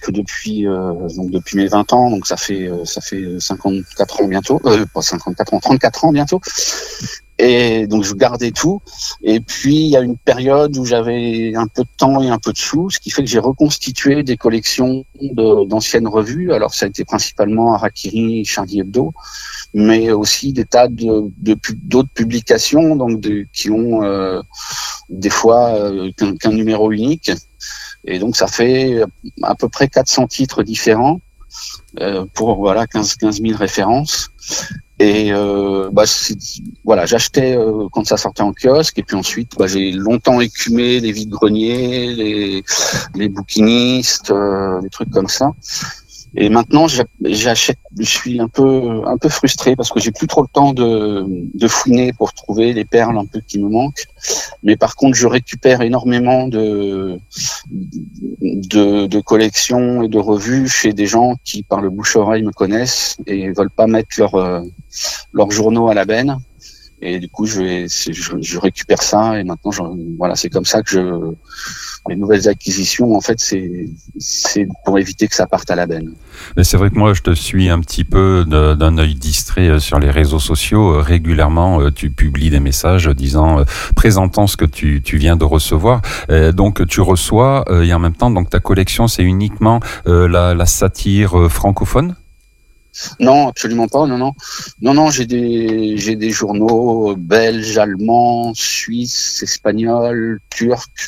kiosque depuis mes 20 ans, donc ça fait 54 ans bientôt, pas 54 ans, 34 ans bientôt. Et donc je gardais tout. Et puis il y a une période où j'avais un peu de temps et un peu de sous, ce qui fait que j'ai reconstitué des collections d'anciennes revues. Alors ça a été principalement Harakiri, Charlie Hebdo, mais aussi des tas d'autres publications, donc qui ont des fois qu'un numéro unique. Et donc ça fait à peu près 400 titres différents pour 15 000 références. Et j'achetais quand ça sortait en kiosque, et puis ensuite j'ai longtemps écumé les vides-greniers, les bouquinistes, des trucs comme ça. Et maintenant j'achète. Je suis un peu frustré parce que j'ai plus trop le temps de fouiner pour trouver les perles un peu qui me manquent. Mais par contre, je récupère énormément de collections et de revues chez des gens qui, par le bouche-oreille, me connaissent et veulent pas mettre leurs journaux à la benne. Et du coup, je récupère ça, et maintenant, c'est comme ça que les nouvelles acquisitions, en fait, c'est pour éviter que ça parte à la benne. Mais c'est vrai que moi, je te suis un petit peu d'un œil distrait sur les réseaux sociaux. Régulièrement, tu publies des messages présentant ce que tu viens de recevoir. Donc, tu reçois, et en même temps, donc ta collection, c'est uniquement la satire francophone ? Non, absolument pas. Non. J'ai des journaux belges, allemands, suisses, espagnols, turcs.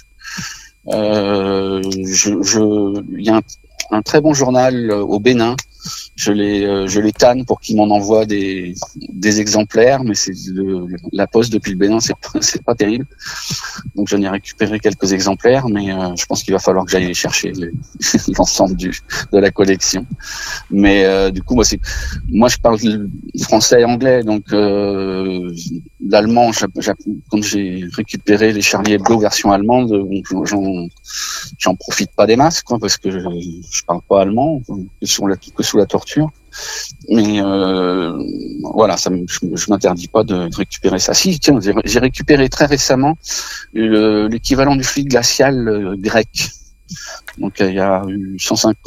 Il y a un très bon journal au Bénin. Je les tanne pour qu'ils m'en envoient des exemplaires, mais la poste depuis le Bénin, c'est pas terrible. Donc j'en ai récupéré quelques exemplaires, mais je pense qu'il va falloir que j'aille les chercher l'ensemble de la collection. Mais du coup, moi je parle français et anglais, donc l'allemand, quand j'ai récupéré les Charlie Hebdo version allemande, j'en profite pas des masses, parce que je parle pas allemand, que sous la torture. Mais je m'interdis pas de récupérer ça. Si, tiens, j'ai récupéré très récemment l'équivalent du fluide glacial grec. Donc il y a eu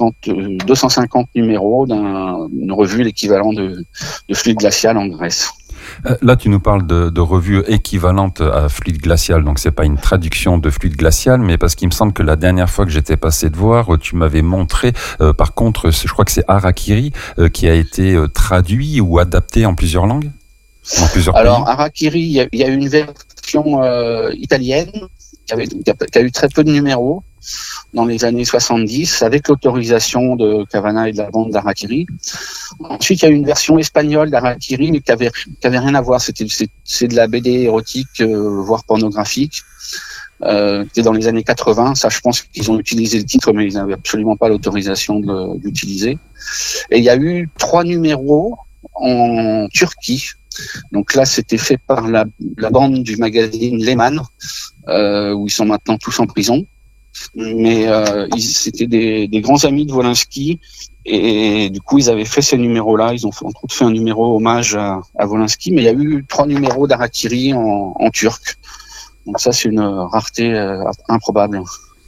250 numéros d'une revue, l'équivalent de fluide glacial en Grèce. Là, tu nous parles de revues équivalentes à fluide glacial, donc c'est pas une traduction de fluide glacial, mais parce qu'il me semble que la dernière fois que j'étais passé te voir, tu m'avais montré, par contre, je crois que c'est Harakiri qui a été traduit ou adapté en plusieurs langues, en plusieurs pays. Alors Harakiri, il y a eu une version italienne qui a eu très peu de numéros dans les années 70, avec l'autorisation de Cavana et de la bande d'Harakiri. Ensuite, il y a eu une version espagnole d'Harakiri, mais qui avait rien à voir. C'est de la BD érotique, voire pornographique. C'était dans les années 80. Ça, je pense qu'ils ont utilisé le titre, mais ils n'avaient absolument pas l'autorisation de l'utiliser. Et il y a eu 3 numéros en Turquie. Donc là, c'était fait par la bande du magazine Lehman, où ils sont maintenant tous en prison. Mais c'était des grands amis de Wolinski, et du coup ils avaient fait ces numéros-là. Ils ont entre autres fait un numéro hommage à Wolinski, mais il y a eu 3 numéros d'Harakiri en turc. Donc ça, c'est une rareté improbable.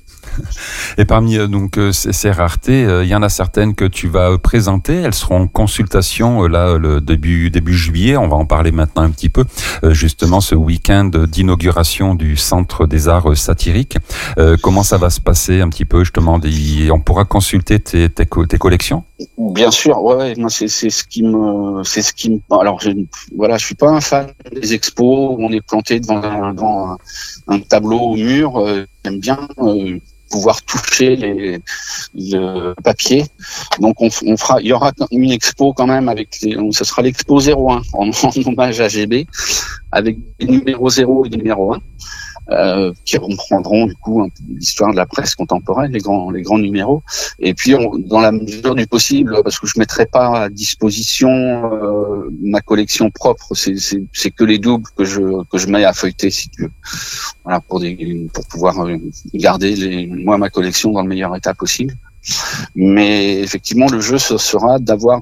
Et parmi ces raretés, il y en a certaines que tu vas présenter. Elles seront en consultation le début juillet. On va en parler maintenant un petit peu. Justement, ce week-end d'inauguration du Centre des Arts Satiriques. Comment ça va se passer un petit peu justement? On pourra consulter tes collections? Bien sûr, ouais. Moi, c'est ce qui me. Alors, je suis pas un fan des expos où on est planté devant un tableau au mur. J'aime bien pouvoir toucher le papier. Donc il y aura une expo quand même ce sera l'expo 01 en hommage à GB, avec des numéros 0 et des numéros 1. Qui reprendront du coup l'histoire de la presse contemporaine, les grands numéros. Et puis dans la mesure du possible, parce que je mettrai pas à disposition ma collection propre, c'est que les doubles que je mets à feuilleter, si tu veux. Voilà, pour pouvoir garder ma collection dans le meilleur état possible. Mais effectivement, le jeu ce sera d'avoir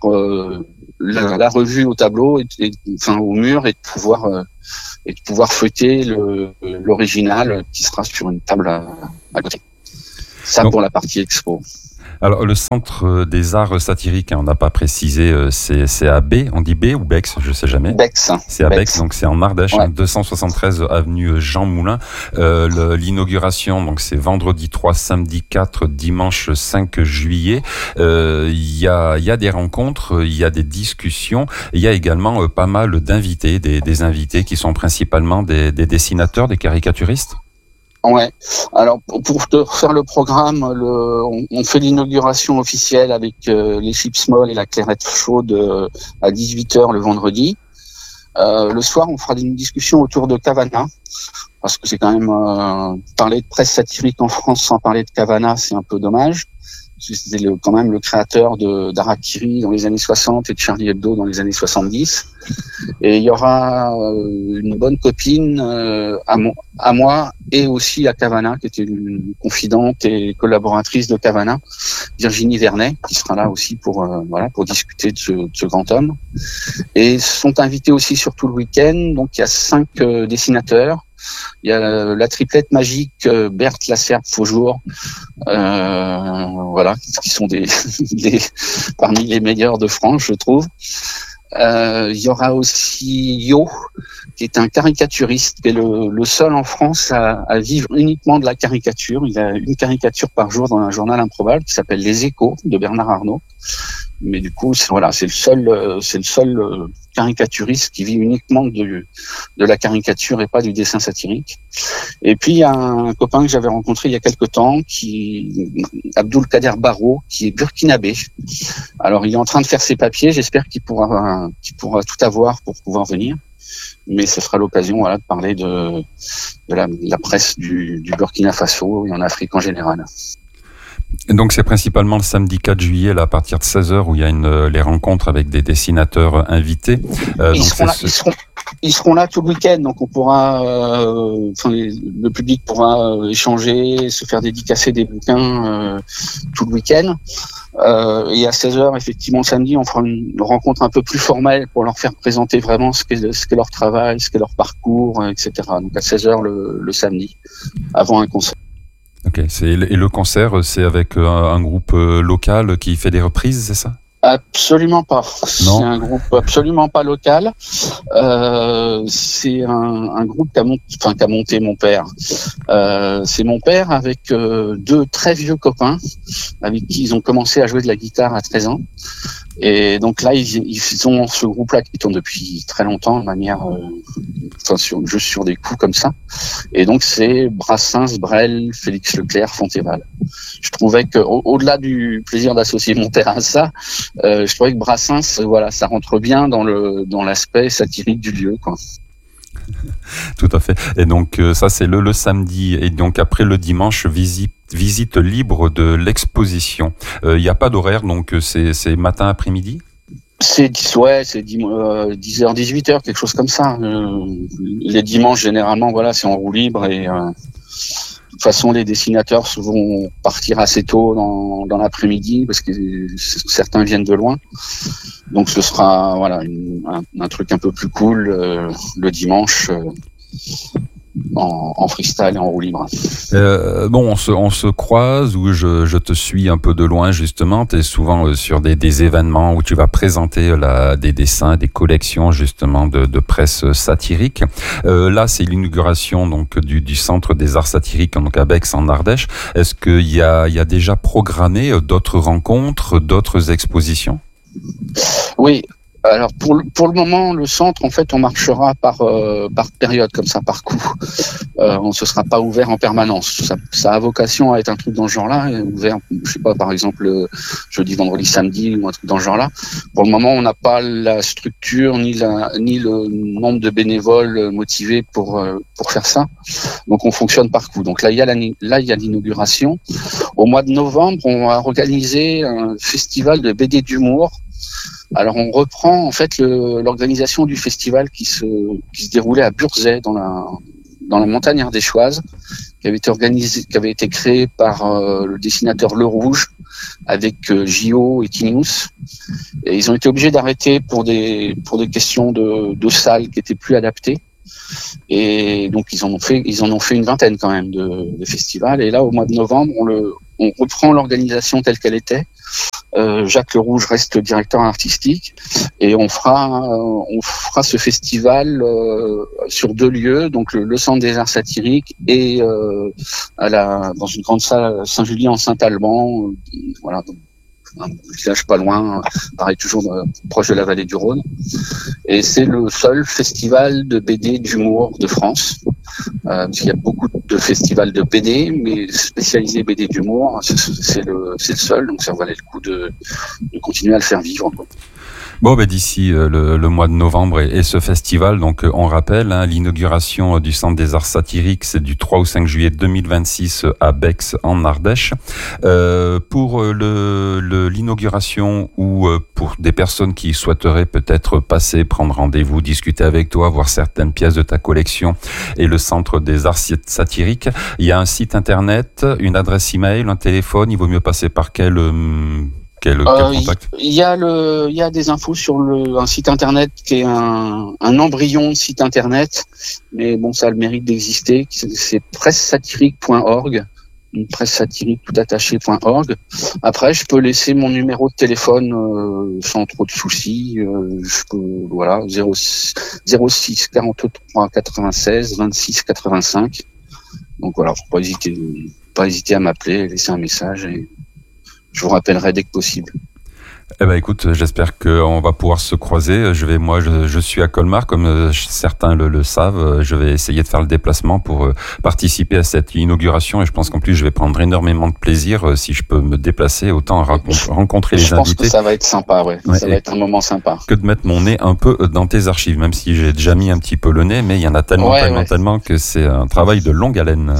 la revue au tableau, au mur, et de pouvoir feuilleter l'original qui sera sur une table à côté. Ça, donc, pour la partie expo. Alors, le Centre des Arts Satiriques, on n'a pas précisé, c'est à B, on dit B ou Bex, je sais jamais. Bex. C'est à Bex, donc c'est en Ardèche, Ouais. 273 avenue Jean Moulin. L'inauguration, donc c'est vendredi 3, samedi 4, dimanche 5 juillet. Il y a des rencontres, il y a des discussions, il y a également pas mal d'invités, des invités qui sont principalement des dessinateurs, des caricaturistes. Ouais. Alors pour te refaire le programme, on fait l'inauguration officielle avec les chips molles et la clairette chaude à 18h le vendredi. Le soir, on fera une discussion autour de Cavana, parce que c'est quand même parler de presse satirique en France sans parler de Cavana, c'est un peu dommage. C'était quand même le créateur d'Harakiri dans les années 60 et de Charlie Hebdo dans les années 70. Et il y aura une bonne copine à moi et aussi à Cavana, qui était une confidente et collaboratrice de Cavana, Virginie Vernet, qui sera là aussi pour discuter de ce grand homme. Et sont invités aussi sur tout le week-end. Donc il y a 5 dessinateurs. Il y a la triplette magique Berthe Lasserre Faujour, qui sont parmi les meilleurs de France, je trouve. Il y aura aussi Yo, qui est un caricaturiste, qui est le seul en France à vivre uniquement de la caricature. Il a une caricature par jour dans un journal improbable qui s'appelle Les Échos de Bernard Arnault. Mais du coup, c'est le seul caricaturiste qui vit uniquement de la caricature et pas du dessin satirique. Et puis il y a un copain que j'avais rencontré il y a quelque temps, Abdul Kader Barro, qui est burkinabé. Alors il est en train de faire ses papiers. J'espère qu'il pourra tout avoir pour pouvoir venir. Mais ce sera l'occasion de parler de la presse du Burkina Faso et en Afrique en général. Et donc c'est principalement le samedi 4 juillet là, à partir de 16h où il y a les rencontres avec des dessinateurs invités. Ils seront là tout le week-end, donc on pourra, le public pourra échanger, se faire dédicacer des bouquins tout le week-end. Et à 16h, effectivement, samedi, on fera une rencontre un peu plus formelle pour leur faire présenter vraiment ce qu'est leur travail, ce qu'est leur parcours, etc. Donc à 16h le samedi, avant un concert. Ok, et le concert, c'est avec un groupe local qui fait des reprises, c'est ça ? Absolument pas. Non. C'est un groupe absolument pas local. C'est un groupe qu'a monté mon père. C'est mon père avec 2 très vieux copains avec qui ils ont commencé à jouer de la guitare à 13 ans. Et donc là, ils ont ce groupe-là qui tourne depuis très longtemps de manière, juste sur des coups comme ça. Et donc c'est Brassens, Brel, Félix Leclerc, Fontéval. Je trouvais que au-delà du plaisir d'associer mon père à ça, je trouvais que Brassens, ça rentre bien dans l'aspect satirique du lieu, quoi. Tout à fait. Et donc ça c'est le samedi, et donc après le dimanche visite libre de l'exposition. Il n'y a pas d'horaire, donc c'est matin après-midi. C'est 10h, 18h, quelque chose comme ça. Les dimanches généralement, c'est en roue libre et de toute façon les dessinateurs vont partir assez tôt dans l'après-midi parce que certains viennent de loin. Donc ce sera un truc un peu plus cool le dimanche en freestyle et en roue libre. On se croise ou je te suis un peu de loin justement. Tu es souvent sur des événements où tu vas présenter des dessins, des collections justement de presse satirique. Là, c'est l'inauguration donc du Centre des Arts Satiriques donc à Bex en Ardèche. Est-ce qu'il y a déjà programmé d'autres rencontres, d'autres expositions ? Oui. Alors pour le moment, le centre, en fait, on marchera par période, comme ça, par coup. On ne se sera pas ouvert en permanence. Ça a vocation à être un truc dans ce genre-là, ouvert, je sais pas, par exemple, jeudi, vendredi, samedi, ou un truc dans ce genre-là. Pour le moment, on n'a pas la structure ni le nombre de bénévoles motivés pour faire ça. Donc on fonctionne par coup. Donc là, il y a l'inauguration. Au mois de novembre, on va organiser un festival de BD d'humour. Alors on reprend en fait l'organisation du festival qui se déroulait à Burzet dans la montagne ardéchoise, qui avait été créé par le dessinateur Le Rouge avec Gio et Tinous. Et ils ont été obligés d'arrêter pour des questions de salles qui étaient plus adaptées. Et donc ils en ont fait une vingtaine quand même de festivals. Et là, au mois de novembre, on reprend l'organisation telle qu'elle était. Jacques Le Rouge reste le directeur artistique et on fera ce festival sur 2 lieux, donc le Centre des Arts Satiriques et dans une grande salle Saint-Julien en Saint-Alban, voilà, un village pas loin, pareil, toujours proche de la vallée du Rhône. Et c'est le seul festival de BD d'humour de France. Parce qu'il y a beaucoup de festivals de BD, mais spécialisés BD d'humour, c'est le seul. Donc ça valait le coup de continuer à le faire vivre, quoi. Bon, d'ici le mois de novembre et ce festival, donc on rappelle, l'inauguration du Centre des Arts Satiriques, c'est du 3 au 5 juillet 2026 à Bex en Ardèche. Pour l'inauguration ou pour des personnes qui souhaiteraient peut-être passer, prendre rendez-vous, discuter avec toi, voir certaines pièces de ta collection et le Centre des Arts Satiriques, il y a un site internet, une adresse email, un téléphone, il vaut mieux passer par quel contact? Il y a des infos sur un site internet qui est un embryon de site internet, mais bon, ça a le mérite d'exister. C'est pressesatirique.org, pressesatirique.org. Après, je peux laisser mon numéro de téléphone sans trop de soucis. Je peux, voilà, 06 43 96 26 85. Donc voilà, faut pas hésiter à m'appeler, laisser un message et je vous rappellerai dès que possible. Eh ben écoute, j'espère qu'on va pouvoir se croiser. Je suis à Colmar, comme certains le savent. Je vais essayer de faire le déplacement pour participer à cette inauguration et je pense qu'en plus je vais prendre énormément de plaisir si je peux me déplacer, autant rencontrer les invités. Je pense que ça va être sympa, ouais. Ça va être un moment sympa. Que de mettre mon nez un peu dans tes archives, même si j'ai déjà mis un petit peu le nez, mais il y en a tellement que c'est un travail de longue haleine.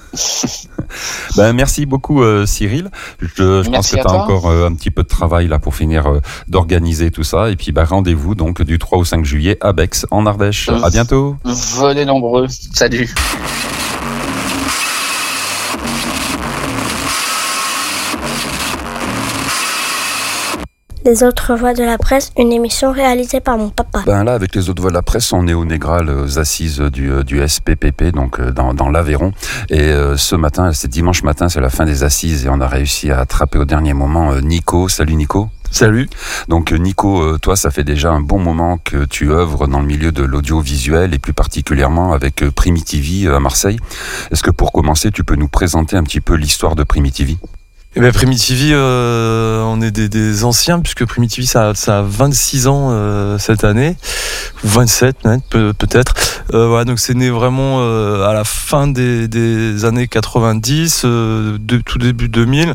Merci beaucoup Cyril. Je pense que tu as encore un petit peu de travail là pour finir d'organiser tout ça. Et puis rendez-vous donc du 3 au 5 juillet à Bex en Ardèche. À bientôt. Venez nombreux. Salut. Les autres voix de la presse, une émission réalisée par mon papa. Là, avec les autres voix de la presse, on est au Négral, aux assises du SPPP, donc dans l'Aveyron. Et ce matin, c'est dimanche matin, c'est la fin des assises et on a réussi à attraper au dernier moment Nico. Salut Nico. Salut. Donc Nico, toi, ça fait déjà un bon moment que tu œuvres dans le milieu de l'audiovisuel et plus particulièrement avec Primitivi à Marseille. Est-ce que pour commencer, tu peux nous présenter un petit peu l'histoire de Primitivi ? Primitivi, on est des anciens, puisque Primitivi, ça a 26 ans cette année, ou 27 peut-être. Voilà, donc c'est né vraiment à la fin des années 90, tout début 2000.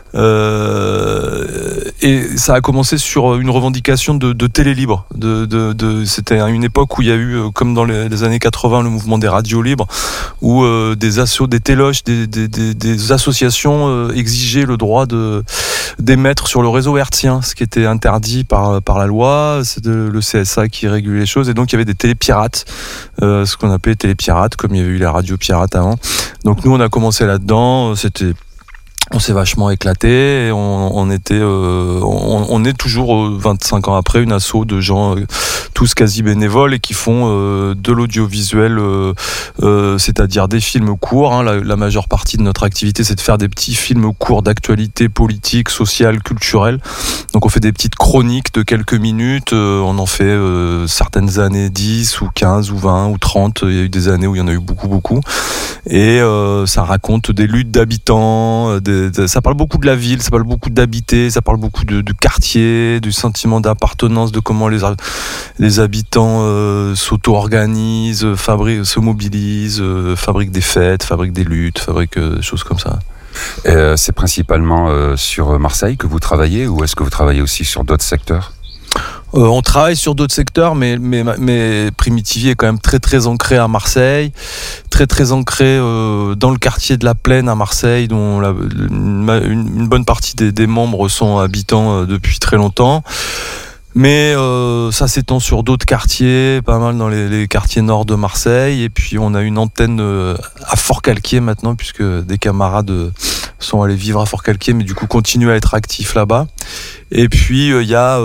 Et ça a commencé sur une revendication de télé libre. C'était une époque où il y a eu, comme dans les années 80, le mouvement des radios libres, où des téloches, des associations exigeaient le droit d'émettre sur le réseau hertzien, ce qui était interdit par la loi. C'est le CSA qui régulait les choses, et donc il y avait des télépirates, ce qu'on appelait télépirates, comme il y avait eu les radios pirates avant. Donc nous on a commencé là-dedans, on s'est vachement éclaté et on est toujours 25 ans après une asso de gens tous quasi bénévoles et qui font de l'audiovisuel, c'est-à-dire des films courts, hein. La majeure partie de notre activité, c'est de faire des petits films courts d'actualité politique, sociale, culturelle. Donc on fait des petites chroniques de quelques minutes, on en fait certaines années 10 ou 15 ou 20 ou 30, il y a eu des années où il y en a eu beaucoup et ça raconte des luttes d'habitants, ça parle beaucoup de la ville, ça parle beaucoup d'habiter, ça parle beaucoup du quartier, du sentiment d'appartenance, de comment les habitants s'auto-organisent, se mobilisent, fabriquent des fêtes, fabriquent des luttes, fabriquent des choses comme ça. C'est principalement sur Marseille que vous travaillez, ou est-ce que vous travaillez aussi sur d'autres secteurs ? On travaille sur d'autres secteurs, mais Primitivi est quand même très très ancré à Marseille, très ancré dans le quartier de la Plaine à Marseille, dont une bonne partie des membres sont habitants depuis très longtemps. Mais ça s'étend sur d'autres quartiers, pas mal dans les quartiers nord de Marseille. Et puis on a une antenne à Forcalquier maintenant, puisque des camarades sont allés vivre à Forcalquier, mais du coup continuent à être actifs là-bas. Et puis il y a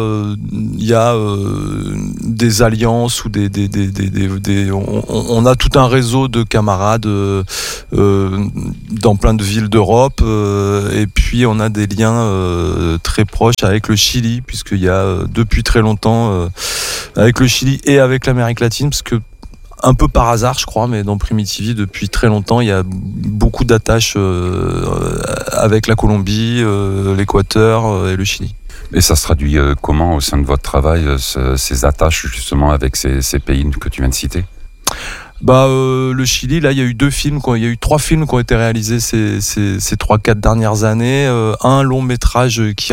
des alliances ou on a tout un réseau de camarades dans plein de villes d'Europe, et puis on a des liens très proches avec le Chili, puisqu'il y a depuis très longtemps avec le Chili et avec l'Amérique latine, parce que un peu par hasard, je crois, mais dans Primitivie, depuis très longtemps, il y a beaucoup d'attaches avec la Colombie, l'Équateur et le Chili. Et ça se traduit comment au sein de votre travail, ces attaches justement avec ces pays que tu viens de citer ? Le Chili, là, il y a eu 3 films qui ont été réalisés ces 3-4 dernières années. Un long métrage qui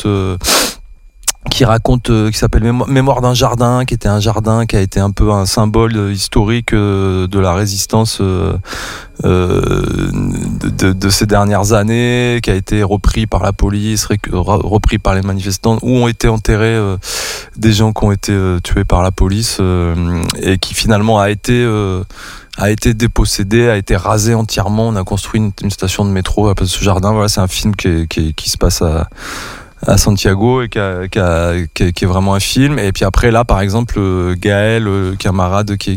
s'appelle Mémoire d'un jardin, qui était un jardin qui a été un peu un symbole historique de la résistance de ces dernières années, qui a été repris par la police, repris par les manifestants, où ont été enterrés des gens qui ont été tués par la police, et qui finalement a été dépossédé, a été rasé entièrement. On a construit une station de métro à ce jardin. Voilà, c'est un film qui se passe à Santiago et qui est vraiment un film. Et puis après, là, par exemple, Gaël, camarade qui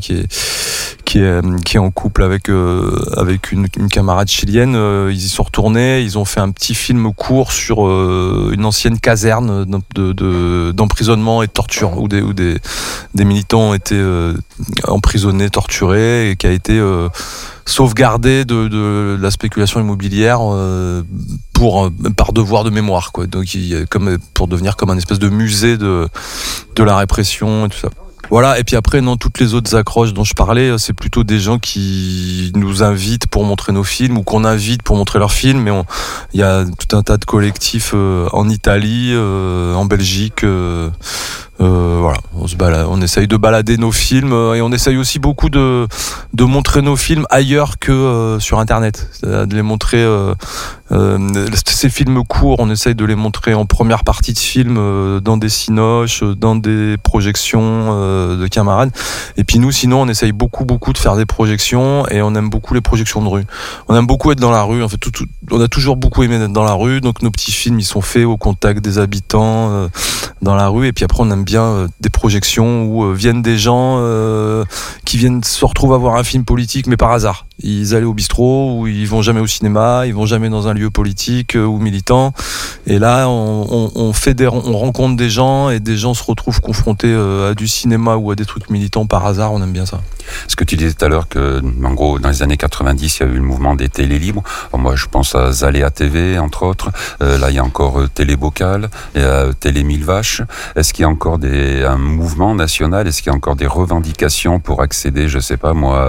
est en couple avec une camarade chilienne, ils y sont retournés, ils ont fait un petit film court sur une ancienne caserne d'emprisonnement et de torture, où des militants ont été emprisonnés, torturés, et qui a été sauvegardé de la spéculation immobilière par devoir de mémoire, quoi. Donc pour devenir comme un espèce de musée de la répression et tout ça. Voilà, et puis après, toutes les autres accroches dont je parlais, c'est plutôt des gens qui nous invitent pour montrer nos films, ou qu'on invite pour montrer leurs films. Mais il y a tout un tas de collectifs en Italie, en Belgique. Voilà, on essaye de balader nos films, et on essaye aussi beaucoup de montrer nos films ailleurs que sur Internet. C'est-à-dire de les montrer, ces films courts, on essaye de les montrer en première partie de film, dans des cinoches, dans des projections de camarades. Et puis nous, sinon, on essaye beaucoup de faire des projections, et on aime beaucoup les projections de rue. On aime beaucoup être dans la rue. En fait, on a toujours beaucoup aimé être dans la rue. Donc nos petits films, ils sont faits au contact des habitants, dans la rue. Et puis après, on aime bien des projections où viennent des gens qui viennent se retrouver à voir un film politique, mais par hasard. Ils allaient au bistrot, ou ils vont jamais au cinéma, ils vont jamais dans un lieu politique ou militant. Et là, on rencontre des gens, et des gens se retrouvent confrontés à du cinéma ou à des trucs militants par hasard. On aime bien ça. Ce que tu disais tout à l'heure, que en gros, dans les années 90, il y a eu le mouvement des télés libres. Alors moi, je pense à Zaléa TV, entre autres. Là, il y a encore Télé Bocal, il y a Télé Mille Vaches. Est-ce qu'il y a encore un mouvement national? Est-ce qu'il y a encore des revendications pour accéder, je sais pas moi,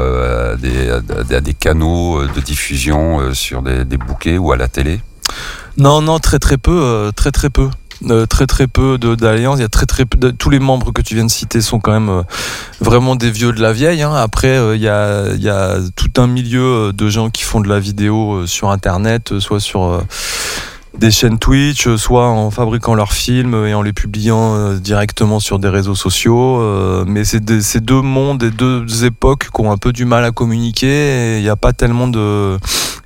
à des canaux de diffusion sur des bouquets ou à la télé? Non, très peu. Très peu d'alliances. Il y a très peu tous les membres que tu viens de citer sont quand même vraiment des vieux de la vieille, hein. Après, il y a tout un milieu de gens qui font de la vidéo sur Internet, soit sur des chaînes Twitch, soit en fabriquant leurs films et en les publiant directement sur des réseaux sociaux. Mais c'est deux mondes et deux époques qui ont un peu du mal à communiquer. Et il n'y a pas tellement de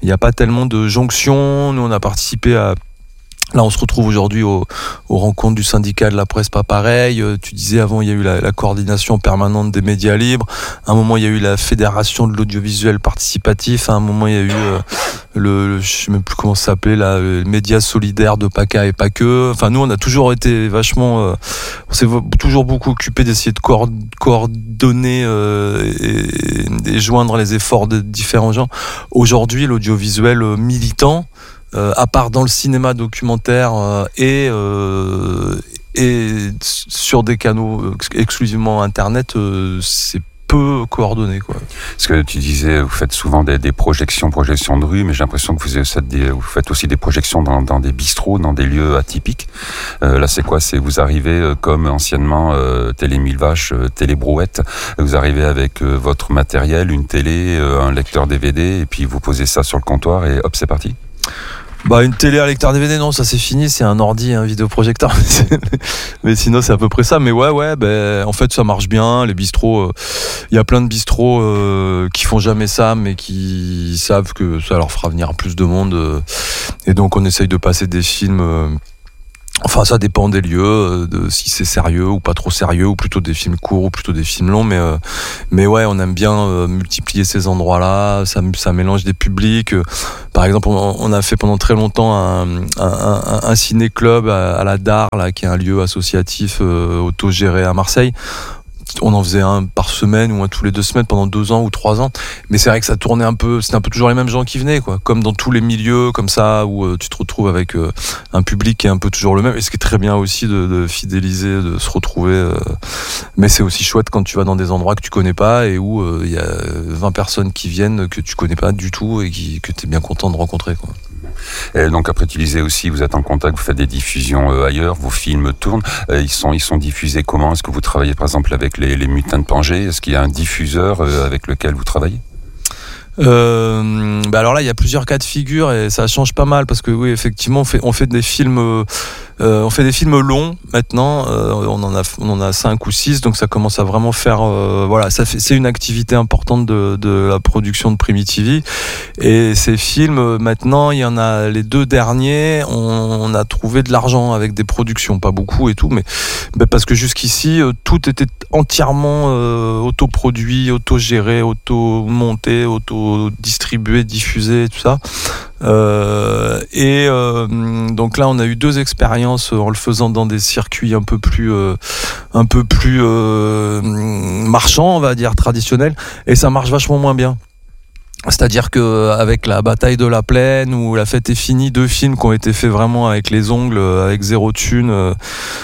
jonctions. Nous, on a participé à... Là, on se retrouve aujourd'hui aux rencontres du syndicat de la presse Pas Pareil. Tu disais avant, il y a eu la coordination permanente des médias libres. À un moment, il y a eu la fédération de l'audiovisuel participatif. À un moment, il y a eu je sais même plus comment ça s'appelait, le média solidaire de PACA et pas que. Enfin, nous, on a toujours été vachement... on s'est toujours beaucoup occupé d'essayer de coordonner et joindre les efforts de différents gens. Aujourd'hui, l'audiovisuel militant, à part dans le cinéma documentaire et sur des canaux exclusivement Internet, c'est peu coordonné, quoi. Parce que tu disais, vous faites souvent des projections de rue, mais j'ai l'impression que vous faites aussi des projections dans des bistrots, dans des lieux atypiques. Là, c'est quoi? Vous arrivez comme anciennement Télé Mille Vaches, Télé Brouette. Vous arrivez avec votre matériel, une télé, un lecteur DVD, et puis vous posez ça sur le comptoir et hop, c'est parti. Une télé, un lecteur DVD, non, ça c'est fini, c'est un ordi, un vidéoprojecteur. Mais sinon, c'est à peu près ça. Mais en fait, ça marche bien. Les bistrots, il y a plein de bistrots qui font jamais ça, mais qui savent que ça leur fera venir plus de monde. Et donc, on essaye de passer des films Enfin, ça dépend des lieux, de si c'est sérieux ou pas trop sérieux, ou plutôt des films courts ou plutôt des films longs. Mais ouais, on aime bien multiplier ces endroits-là. Ça mélange des publics. Par exemple, on a fait pendant très longtemps un ciné-club à la Dare, là, qui est un lieu associatif autogéré à Marseille. On en faisait un par semaine ou un tous les 2 semaines pendant 2 ans ou 3 ans. Mais c'est vrai que ça tournait c'était un peu toujours les mêmes gens qui venaient, quoi. Comme dans tous les milieux comme ça, où tu te retrouves avec un public qui est un peu toujours le même. Et ce qui est très bien aussi de fidéliser, de se retrouver. Mais c'est aussi chouette quand tu vas dans des endroits que tu connais pas et où il y a 20 personnes qui viennent que tu connais pas du tout et que tu es bien content de rencontrer, quoi. Et donc après tu disais aussi, vous êtes en contact, vous faites des diffusions ailleurs, vos films tournent, ils sont diffusés comment? Est-ce que vous travaillez par exemple avec les Mutins de Pangée? Est-ce qu'il y a un diffuseur avec lequel vous travaillez? Alors là il y a plusieurs cas de figure et ça change pas mal parce que oui effectivement on fait des films longs maintenant, on en a 5 ou 6, donc ça commence à vraiment faire c'est une activité importante de la production de Primi TV. Et ces films maintenant, il y en a les 2 derniers, on a trouvé de l'argent avec des productions, pas beaucoup et tout, mais parce que jusqu'ici tout était entièrement autoproduit, autogéré, automonté, auto-distribué, diffusé, tout ça. Donc là on a eu 2 expériences en le faisant dans des circuits un peu plus marchands, on va dire, traditionnels, et ça marche vachement moins bien. C'est-à-dire que avec la bataille de la plaine ou La fête est finie, 2 films qui ont été faits vraiment avec les ongles, avec 0 thune,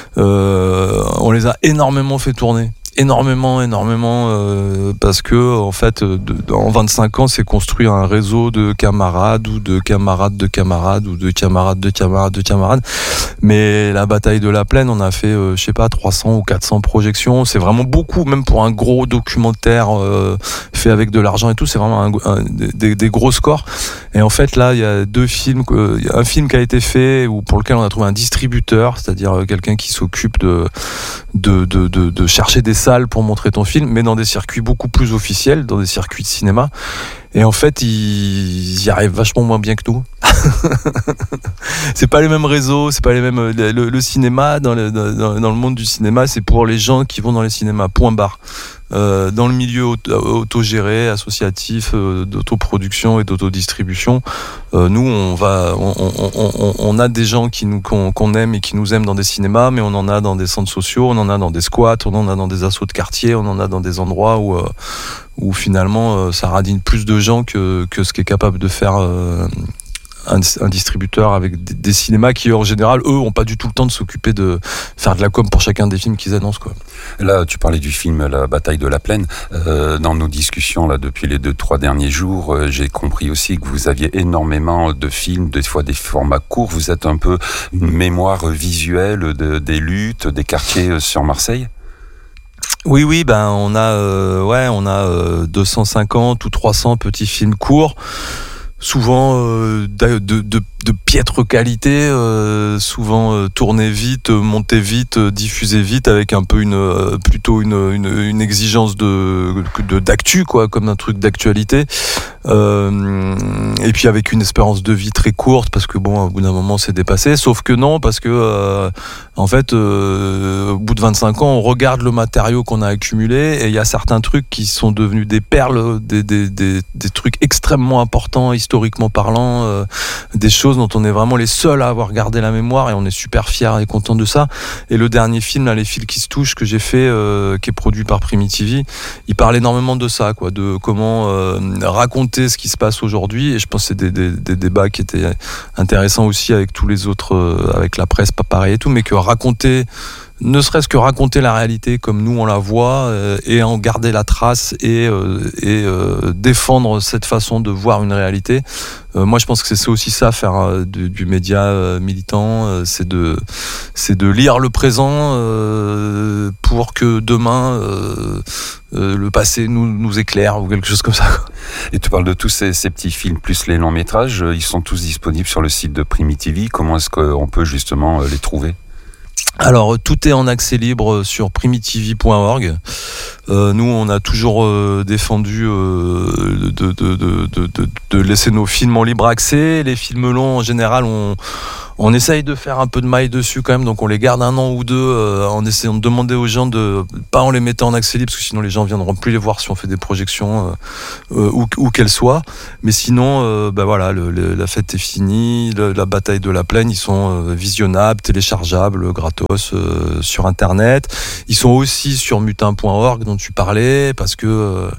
on les a énormément fait tourner. Énormément, parce que en fait, en 25 ans, c'est construit un réseau de camarades ou de camarades de camarades ou de camarades de camarades de camarades. Mais la bataille de la plaine, on a fait, 300 ou 400 projections. C'est vraiment beaucoup, même pour un gros documentaire fait avec de l'argent et tout. C'est vraiment des gros scores. Et en fait, là, il y a 2 films. Il y a un film qui a été fait pour lequel on a trouvé un distributeur, c'est-à-dire quelqu'un qui s'occupe de chercher des salles pour montrer ton film, mais dans des circuits beaucoup plus officiels, dans des circuits de cinéma. Et en fait, ils y arrivent vachement moins bien que nous. C'est pas les mêmes réseaux, c'est pas les mêmes. Le cinéma, dans le monde du cinéma, c'est pour les gens qui vont dans les cinémas, point barre. Dans le milieu autogéré, associatif, d'autoproduction et d'autodistribution, nous on a des gens qu'on aime et qui nous aiment dans des cinémas, mais on en a dans des centres sociaux, on en a dans des squats, on en a dans des assos de quartier, on en a dans des endroits où finalement ça radine plus de gens que ce qu'est capable de faire un distributeur avec des cinémas qui en général eux ont pas du tout le temps de s'occuper de faire de la com pour chacun des films qu'ils annoncent, quoi. Là tu parlais du film La bataille de la plaine, dans nos discussions là depuis les 2-3 derniers jours, j'ai compris aussi que vous aviez énormément de films, des fois des formats courts. Vous êtes un peu une mémoire visuelle des luttes, des quartiers sur Marseille. Oui, on a 250 ou 300 petits films courts, souvent de piètre qualité, souvent tourné vite, monté vite, diffusé vite, avec un peu plutôt une exigence d'actu, quoi, comme un truc d'actualité, et puis avec une espérance de vie très courte, parce que bon, au bout d'un moment c'est dépassé, sauf que non, parce que en fait au bout de 25 ans on regarde le matériau qu'on a accumulé et il y a certains trucs qui sont devenus des perles, des trucs extrêmement importants historiquement parlant, des choses dont on est vraiment les seuls à avoir gardé la mémoire, et on est super fiers et contents de ça. Et le dernier film là, Les fils qui se touchent, que j'ai fait, qui est produit par Primi TV, il parle énormément de ça, quoi, de comment raconter ce qui se passe aujourd'hui. Et je pense que c'est des débats qui étaient intéressants aussi avec tous les autres, avec la presse, pas pareil et tout, mais que raconter, ne serait-ce que raconter la réalité comme nous on la voit, et en garder la trace et défendre cette façon de voir une réalité. Moi je pense que c'est aussi ça, faire du média militant, c'est de lire le présent pour que demain le passé nous éclaire ou quelque chose comme ça. Et tu parles de tous ces petits films plus les longs métrages, ils sont tous disponibles sur le site de Primi TV. Comment est-ce qu'on peut justement les trouver ? Alors tout est en accès libre sur primitv.org. Nous on a toujours défendu de laisser nos films en libre accès. Les films longs en général On essaye de faire un peu de maille dessus quand même, donc on les garde 1 an ou 2 en essayant de demander aux gens de pas en les mettant en accès libre, parce que sinon les gens viendront plus les voir si on fait des projections où qu'elles soient. Mais sinon, voilà, la fête est finie, la bataille de la plaine, ils sont visionnables, téléchargeables, gratos sur Internet. Ils sont aussi sur mutin.org dont tu parlais, parce que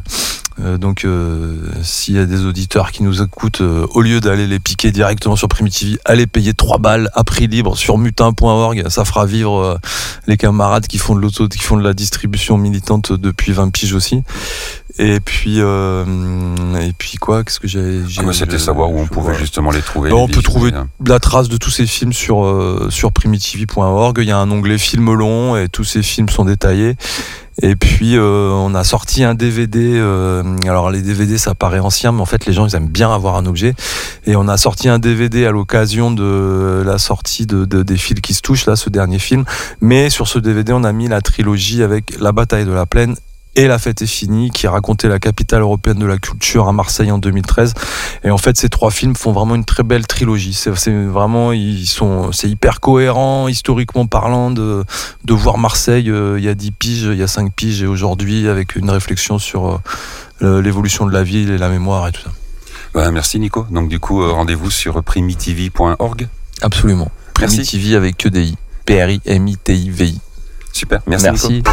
s'il y a des auditeurs qui nous écoutent, au lieu d'aller les piquer directement sur Primitivie, allez payer 3 balles à prix libre sur mutin.org, ça fera vivre les camarades qui font de la distribution militante depuis 20 piges aussi. Et puis quoi, qu'est-ce que j'ai c'était savoir où on pouvait justement les trouver. On peut trouver la trace de tous ces films sur primitivie.org. Il y a un onglet film long et tous ces films sont détaillés. Et puis on a sorti un DVD. Alors les DVD ça paraît ancien, mais en fait les gens ils aiment bien avoir un objet. Et on a sorti un DVD à l'occasion de la sortie des fils qui se touchent, là, ce dernier film. Mais sur ce DVD on a mis la trilogie avec La bataille de la plaine et La fête est finie, qui racontait la capitale européenne de la culture à Marseille en 2013. Et en fait, ces 3 films font vraiment une très belle trilogie. C'est vraiment, c'est hyper cohérent, historiquement parlant, de voir Marseille il y a 10 piges, il y a 5 piges et aujourd'hui, avec une réflexion sur l'évolution de la ville et la mémoire et tout ça. Merci Nico. Donc du coup, rendez-vous sur primitivie.org. Absolument. Primitivie avec que des I. Primitivie. Super, merci. Nico.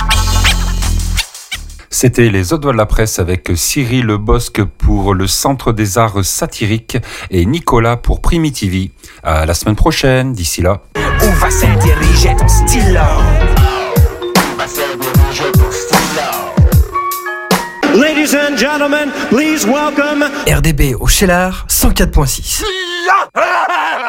C'était les Audois de la presse avec Cyril Bosque pour le Centre des Arts Satiriques et Nicolas pour Primitivie. À la semaine prochaine, d'ici là. Où va se diriger ton stylo? Ladies and gentlemen, please welcome RDB au Cheylard 104.6.